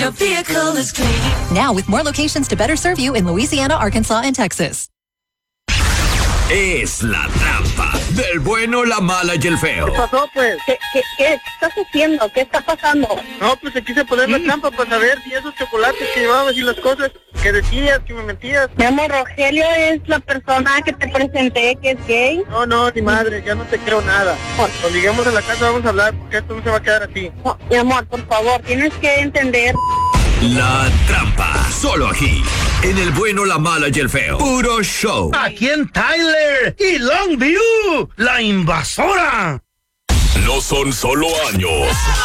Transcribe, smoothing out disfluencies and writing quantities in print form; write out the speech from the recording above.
Your vehicle is clean. Now with more locations to better serve you in Louisiana, Arkansas, and Texas. Es la trampa del bueno, la mala y el feo. ¿Qué pasó, pues? ¿Qué estás haciendo? ¿Qué está pasando? No, pues te quise poner la trampa para saber si esos chocolates que llevabas y las cosas que decías, que me mentías. Mi amor, Rogelio es la persona que te presenté que es gay. No, ni madre, ya no te creo nada. Cuando lleguemos a la casa vamos a hablar, porque esto no se va a quedar así. No, mi amor, por favor, tienes que entender. La trampa, solo aquí, en el bueno, la mala y el feo. Puro show. Aquí en Tyler y Longview, la invasora. No son solo años.